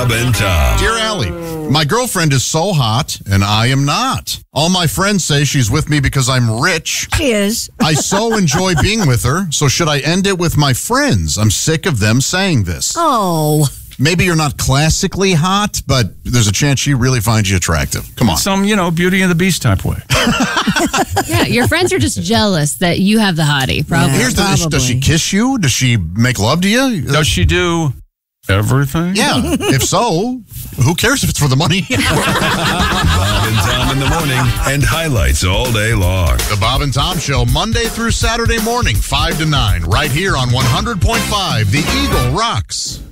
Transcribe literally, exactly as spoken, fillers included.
Bob and Tom. Dear Allie, my girlfriend is so hot, and I am not. All my friends say she's with me because I'm rich. She is. I so enjoy being with her, so should I end it with my friends? I'm sick of them saying this. Oh. Maybe you're not classically hot, but there's a chance she really finds you attractive. Come on. Some, you know, Beauty and the Beast type way. Yeah, your friends are just jealous that you have the hottie, probably. Here's the, probably. does she kiss you? Does she make love to you? Does she do everything? Yeah. If so, who cares if it's for the money? Bob and Tom in the morning and highlights all day long. The Bob and Tom Show, Monday through Saturday morning, five to nine, right here on one hundred point five. The Eagle Rocks.